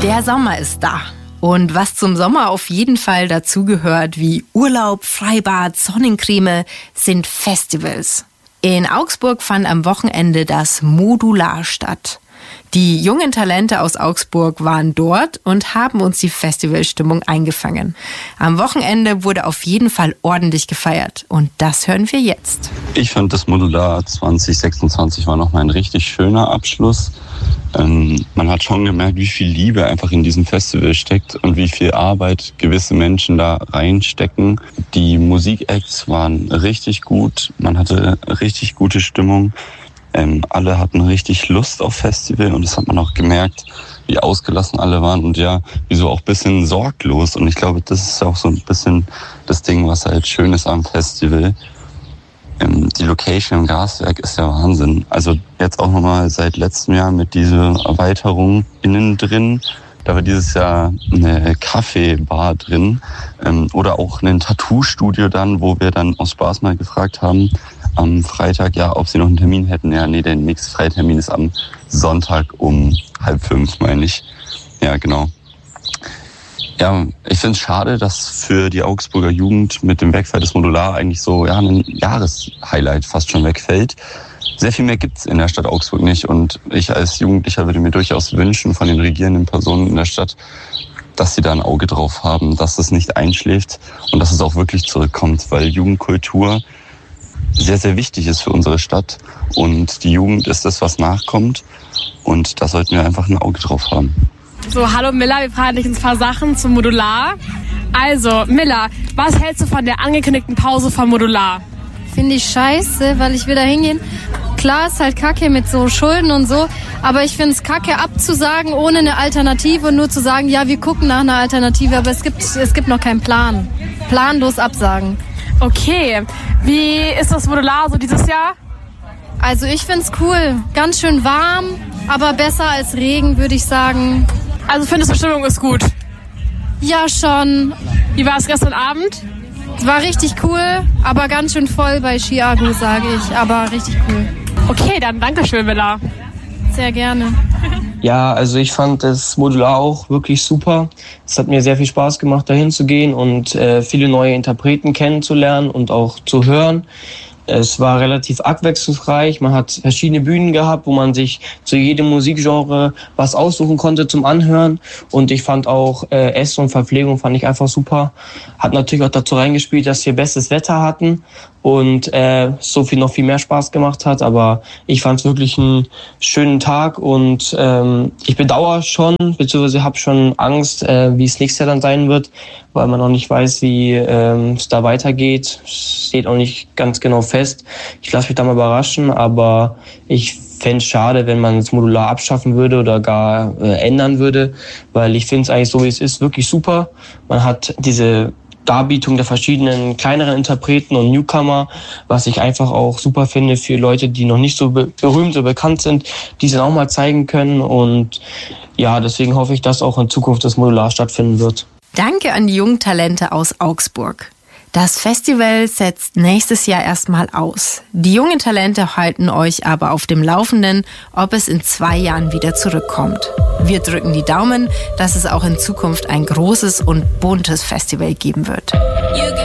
Der Sommer ist da. Und was zum Sommer auf jeden Fall dazugehört, wie Urlaub, Freibad, Sonnencreme, sind Festivals. In Augsburg fand am Wochenende das Modular statt. Die jungen Talente aus Augsburg waren dort und haben uns die Festivalstimmung eingefangen. Am Wochenende wurde auf jeden Fall ordentlich gefeiert und das hören wir jetzt. Ich fand, das Modular 2026 war nochmal ein richtig schöner Abschluss. Man hat schon gemerkt, wie viel Liebe einfach in diesem Festival steckt und wie viel Arbeit gewisse Menschen da reinstecken. Die Musikacts waren richtig gut, man hatte richtig gute Stimmung. Alle hatten richtig Lust auf Festival und das hat man auch gemerkt, wie ausgelassen alle waren und ja, wieso auch ein bisschen sorglos. Und ich glaube, das ist auch so ein bisschen das Ding, was halt schön ist am Festival. Die Location im Gaswerk ist ja Wahnsinn. Also jetzt auch nochmal seit letztem Jahr mit dieser Erweiterung innen drin. Da war dieses Jahr eine Kaffeebar drin oder auch ein Tattoo-Studio dann, wo wir dann aus Spaß mal gefragt haben, am Freitag, ja, ob sie noch einen Termin hätten. Ja, nee, der nächste Freitermin ist am Sonntag um 4:30, meine ich. Ja, genau. Ja, ich finde es schade, dass für die Augsburger Jugend mit dem Wegfall des Modular eigentlich so ein Jahreshighlight fast schon wegfällt. Sehr viel mehr gibt's in der Stadt Augsburg nicht und ich als Jugendlicher würde mir durchaus wünschen von den regierenden Personen in der Stadt, dass sie da ein Auge drauf haben, dass es nicht einschläft und dass es auch wirklich zurückkommt, weil Jugendkultur sehr, sehr wichtig ist für unsere Stadt und die Jugend ist das, was nachkommt und da sollten wir einfach ein Auge drauf haben. So, hallo Miller, wir fragen dich ein paar Sachen zum Modular. Also, Miller, was hältst du von der angekündigten Pause vom Modular? Finde ich scheiße, weil ich will da hingehen. Klar ist halt kacke mit so Schulden und so, aber ich finde es kacke abzusagen ohne eine Alternative und nur zu sagen, ja, wir gucken nach einer Alternative, aber es gibt noch keinen Plan. Planlos absagen. Okay, wie ist das Modular so dieses Jahr? Also ich finde es cool, ganz schön warm, aber besser als Regen, würde ich sagen. Also findest du, Stimmung ist gut? Ja, schon. Wie war es gestern Abend? Es war richtig cool, aber ganz schön voll bei Chiago, sage ich, aber richtig cool. Okay, dann Dankeschön, Miller. Sehr gerne. Ja, also ich fand das Modular auch wirklich super. Es hat mir sehr viel Spaß gemacht, dahin zu gehen und viele neue Interpreten kennenzulernen und auch zu hören. Es war relativ abwechslungsreich. Man hat verschiedene Bühnen gehabt, wo man sich zu jedem Musikgenre was aussuchen konnte zum Anhören. Und ich fand auch Essen und Verpflegung fand ich einfach super. Hat natürlich auch dazu reingespielt, dass wir bestes Wetter hatten und so viel noch viel mehr Spaß gemacht hat. Aber ich fand es wirklich einen schönen Tag und ich bedauere schon, beziehungsweise habe schon Angst, wie es nächstes Jahr dann sein wird, weil man noch nicht weiß, wie es da weitergeht. Steht auch nicht ganz genau fest. Ich lasse mich da mal überraschen, aber ich fände es schade, wenn man das Modular abschaffen würde oder gar ändern würde, weil ich finde es eigentlich so, wie es ist, wirklich super. Man hat diese Darbietung der verschiedenen kleineren Interpreten und Newcomer, was ich einfach auch super finde für Leute, die noch nicht so berühmt oder bekannt sind, die sie dann auch mal zeigen können. Und ja, deswegen hoffe ich, dass auch in Zukunft das Modular stattfinden wird. Danke an die jungen Talente aus Augsburg. Das Festival setzt nächstes Jahr erstmal aus. Die jungen Talente halten euch aber auf dem Laufenden, ob es in 2 Jahren wieder zurückkommt. Wir drücken die Daumen, dass es auch in Zukunft ein großes und buntes Festival geben wird.